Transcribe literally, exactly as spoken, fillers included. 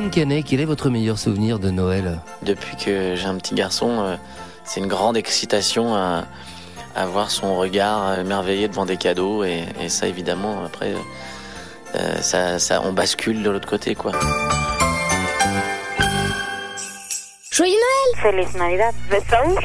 Guillaume Canet, quel est votre meilleur souvenir de Noël ? Depuis que j'ai un petit garçon, euh, c'est une grande excitation à, à voir son regard émerveillé devant des cadeaux. Et, et ça, évidemment, après, euh, ça, ça, on bascule de l'autre côté, quoi. Joyeux Noël! Feliz Navidad. Besos.